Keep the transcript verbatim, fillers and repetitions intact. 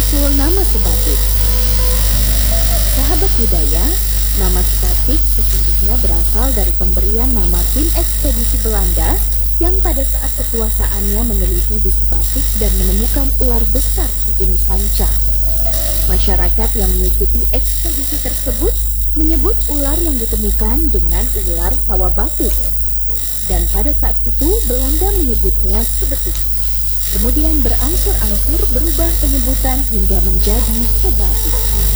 asal-usul nama sebatik. Sahabat budaya, nama sebatik sesungguhnya berasal dari pemberian nama tim ekspedisi Belanda yang pada saat kekuasaannya meneliti di sebatik dan menemukan ular besar sejenis sanca. Masyarakat yang mengikuti ekspedisi tersebut menyebut ular yang ditemukan dengan ular sawah batik. Dan pada saat itu Belanda menyebutnya sebetik. Kemudian berangsur-angsur berubah penyebutan hingga menjadi sebatik.